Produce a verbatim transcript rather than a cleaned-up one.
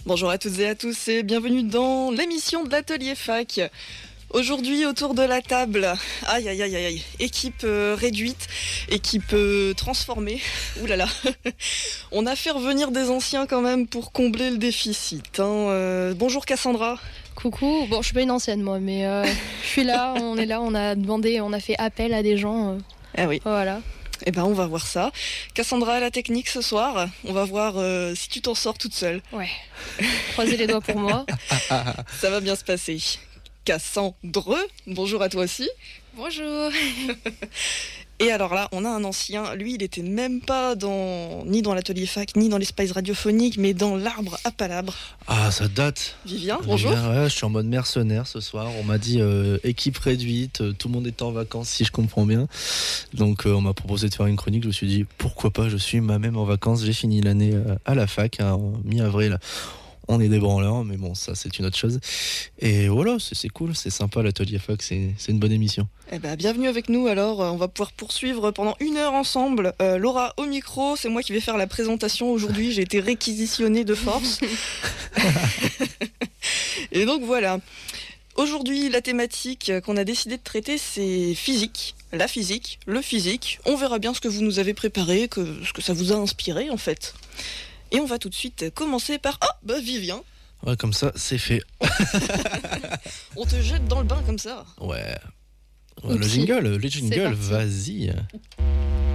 Bonjour à toutes et à tous et bienvenue dans l'émission de l'Atelier Fac. Aujourd'hui, autour de la table, aïe aïe aïe aïe, équipe euh, réduite, équipe euh, transformée, oulala, on a fait revenir des anciens quand même pour combler le déficit. Hein. Euh, bonjour Cassandra. Coucou, bon je suis pas une ancienne moi, mais euh, je suis là, on est là, on a demandé, on a fait appel à des gens. Euh, ah oui. Voilà. Eh ben on va voir ça. Cassandra à la technique ce soir, on va voir euh, si tu t'en sors toute seule. Ouais, croisez les doigts pour moi. Ça va bien se passer. Cassandre, bonjour à toi aussi. Bonjour. Et alors là, on a un ancien, lui il était même pas dans ni dans l'atelier fac, ni dans l'espace radiophonique, mais dans l'arbre à palabres. Ah, ça date. Vivien, bonjour. Vivien, ouais, je suis en mode mercenaire ce soir. On m'a dit euh, équipe réduite, euh, tout le monde est en vacances si je comprends bien. Donc euh, on m'a proposé de faire une chronique, je me suis dit pourquoi pas, je suis moi-même en vacances, j'ai fini l'année euh, à la fac, hein, en mi-avril. On est des branleurs, mais bon, ça c'est une autre chose. Et voilà, c'est, c'est cool, c'est sympa l'atelier fac, c'est, c'est une bonne émission. Eh ben, bienvenue avec nous alors, on va pouvoir poursuivre pendant une heure ensemble. Euh, Laura au micro, c'est moi qui vais faire la présentation aujourd'hui, j'ai été réquisitionnée de force. Et donc voilà, aujourd'hui la thématique qu'on a décidé de traiter c'est physique. La physique, le physique, on verra bien ce que vous nous avez préparé, que, ce que ça vous a inspiré en fait. Et on va tout de suite commencer par... Oh, bah Vivien. Ouais, comme ça, c'est fait. On te jette dans le bain comme ça. Ouais. Ouais, le jingle, le jingle, vas-y.